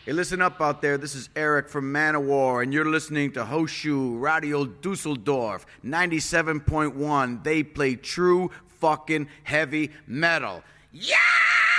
Hey, listen up out there. This is Eric from Manowar, and you're listening to Hochschuh Radio Dusseldorf 97.1. They play true fucking heavy metal. Yeah!